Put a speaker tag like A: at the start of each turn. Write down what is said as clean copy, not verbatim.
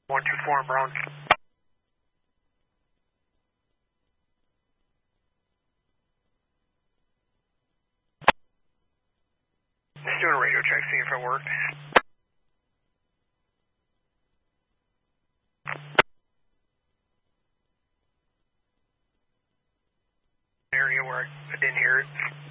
A: 124 on Brown. Just doing a radio check, seeing if it worked. Area where I didn't hear it.